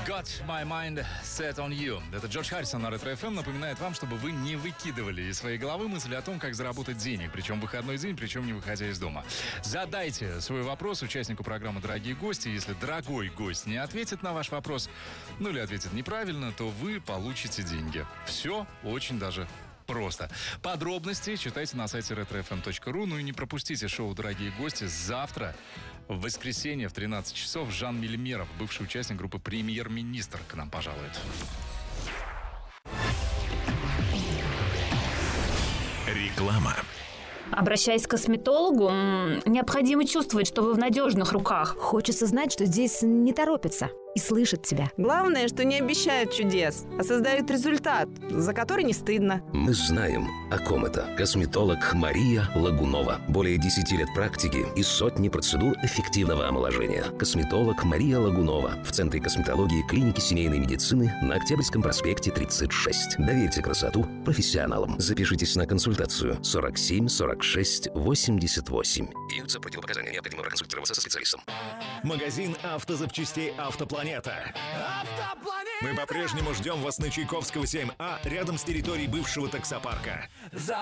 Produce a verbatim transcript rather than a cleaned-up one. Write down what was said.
Got my mind set on you. Это Джордж Харрисон на Ретро эф эм напоминает вам, чтобы вы не выкидывали из своей головы мысли о том, как заработать денег, причем в выходной день, причем не выходя из дома. Задайте свой вопрос участнику программы «Дорогие гости». Если дорогой гость не ответит на ваш вопрос, ну или ответит неправильно, то вы получите деньги. Все очень даже просто. Подробности читайте на сайте ретро эф эм точка ру. Ну и не пропустите шоу «Дорогие гости» завтра, в воскресенье в тринадцать часов. Жан Мельмеров, бывший участник группы «Премьер-министр», к нам пожалует. Реклама. Обращаясь к косметологу, необходимо чувствовать, что вы в надежных руках. Хочется знать, что здесь не торопятся и слышат тебя. Главное, что не обещают чудес, а создают результат, за который не стыдно. Мы знаем, о ком это. Косметолог Мария Лагунова. Более десяти лет практики и сотни процедур эффективного омоложения. Косметолог Мария Лагунова. В Центре косметологии клиники семейной медицины на Октябрьском проспекте тридцать шесть. Доверьте красоту профессионалам. Запишитесь на консультацию сорок семь сорок шесть восемьдесят восемь. Имеются противопоказания. Необходимо проконсультироваться со специалистом. Магазин автозапчастей «Автопланета». Автопланета! Мы по-прежнему ждем вас на Чайковского, семь А, рядом с территорией бывшего таксопарка.